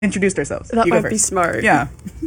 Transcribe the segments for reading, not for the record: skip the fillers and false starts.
introduced ourselves. That You go might be first. smart. Yeah.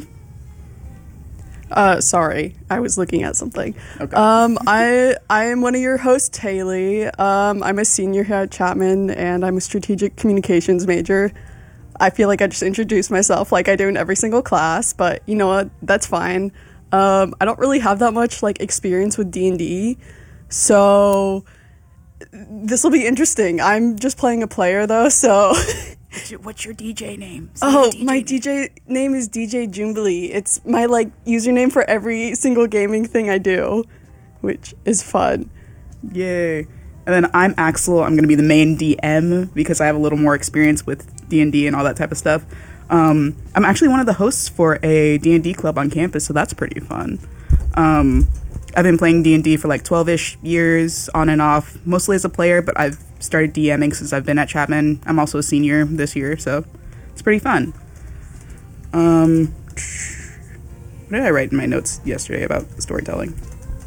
Sorry, I was looking at something. Okay. I am one of your hosts, Haley. I'm a senior here at Chapman, and I'm a strategic communications major. I feel like I just introduced myself like I do in every single class, but you know what? That's fine. I don't really have that much like experience with D&D, so this will be interesting. I'm just playing a player though, so. What's your DJ name? My DJ name is DJ Jumbly. It's my like username for every single gaming thing I do, which is fun. Yay. And then I'm Axel. I'm going to be the main DM because I have a little more experience with D&D and all that type of stuff. I'm actually one of the hosts for a D&D club on campus, so that's pretty fun. I've been playing D&D for like 12-ish years on and off, mostly as a player, but I've started DMing since I've been at Chapman. I'm also a senior this year, so it's pretty fun. What did I write in my notes yesterday about storytelling?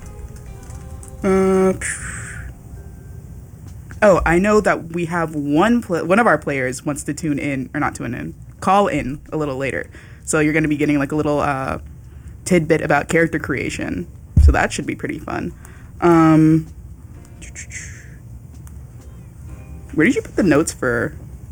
Oh, I know that we have one of our players wants to call in a little later. So you're going to be getting like a little tidbit about character creation. So that should be pretty fun. Where did you put the notes for?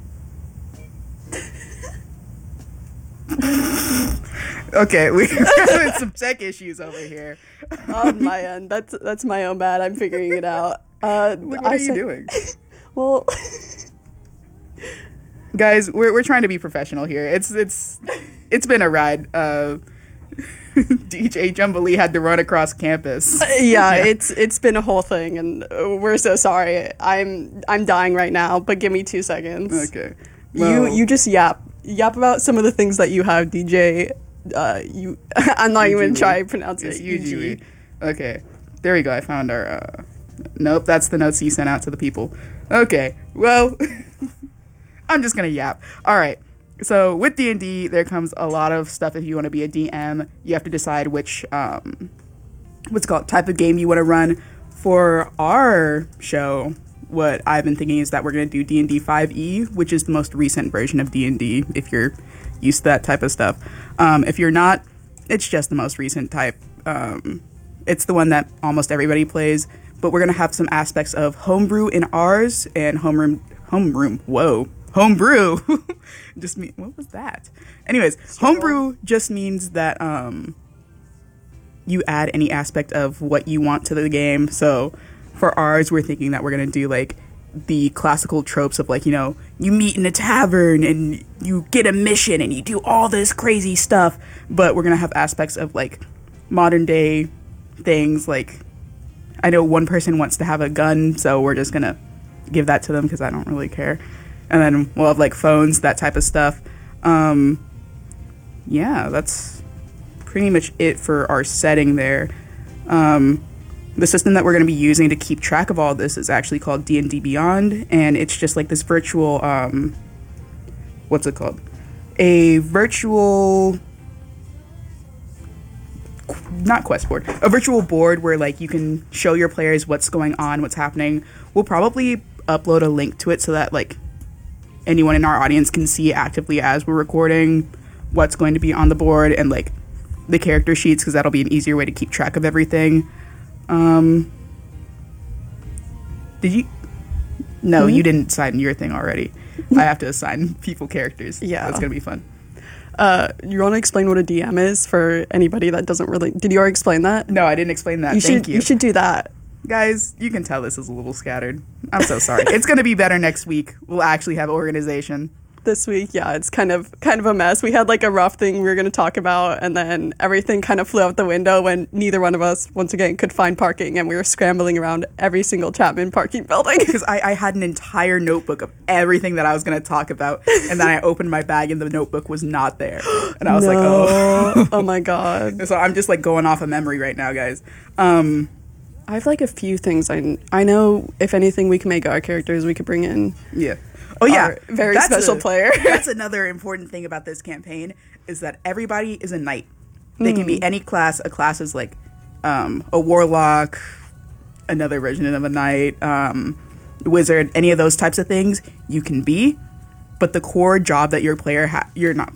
Okay, we're having some tech issues over here. On my end, that's my own bad. I'm figuring it out. What are you doing? Well, guys, we're trying to be professional here. It's been a ride. DJ Jumbly had to run across campus. yeah, it's been a whole thing, and we're so sorry. I'm dying right now, but give me 2 seconds. Okay. Well, You just yap about some of the things that you have, DJ. I'm not even try to pronounce it. UG. Okay, there we go. I found our. Nope, that's the notes you sent out to the people. Okay, well, I'm just gonna yap. All right. So with D&D, there comes a lot of stuff. If you want to be a DM, you have to decide which type of game you want to run. For our show, what I've been thinking is that we're going to do D&D 5e, which is the most recent version of D&D, if you're used to that type of stuff. If you're not, it's just the most recent type. It's the one that almost everybody plays, but we're going to have some aspects of homebrew in ours and homebrew. What was that? Anyways, homebrew just means that you add any aspect of what you want to the game. So for ours, we're thinking that we're going to do like the classical tropes of like, you meet in a tavern and you get a mission and you do all this crazy stuff. But we're going to have aspects of like modern day things. Like I know one person wants to have a gun, so we're just going to give that to them because I don't really care. And then we'll have like phones, that type of stuff. Yeah, that's pretty much it for our setting there. The system that we're going to be using to keep track of all this is actually called D&D Beyond, and it's just like this virtual, what's it called? A virtual, not quest board, a virtual board where like you can show your players what's going on, what's happening. We'll probably upload a link to it so that like anyone in our audience can see actively as we're recording what's going to be on the board and like the character sheets, because that'll be an easier way to keep track of everything. Did you? No, you didn't sign your thing already. I have to assign people characters. Yeah. That's gonna be fun. You want to explain what a DM is for anybody that doesn't really? Did you already explain that? No, I didn't explain that. Thank you. You should do that. Guys, you can tell this is a little scattered. I'm so sorry. It's going to be better next week. We'll actually have organization. This week, yeah, it's kind of a mess. We had like a rough thing we were going to talk about, and then everything kind of flew out the window when neither one of us, once again, could find parking, and we were scrambling around every single Chapman parking building. Because I had an entire notebook of everything that I was going to talk about, and then I opened my bag, and the notebook was not there. And I was like, oh. Oh my God. So I'm just like going off of memory right now, guys. I have like a few things I know. If anything, we can make our characters. We could bring in. Yeah. Oh yeah. Our very special player. That's another important thing about this campaign is that everybody is a knight. They can be any class. A class is like a warlock, another version of a knight, wizard, any of those types of things you can be. but the core job that your player you're not